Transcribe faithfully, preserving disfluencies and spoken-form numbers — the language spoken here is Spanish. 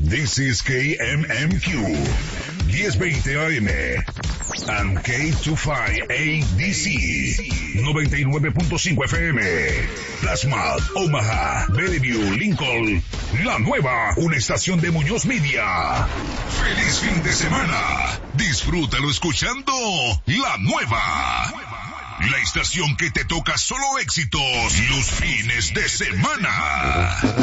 This is K M M Q, diez veinte A M, and K veinticinco A D C, noventa y nueve punto cinco F M, Plasma, Omaha, Bellevue, Lincoln, La Nueva, una estación de Muñoz Media. ¡Feliz fin de semana! Disfrútalo escuchando La Nueva. La estación que te toca solo éxitos los fines de semana.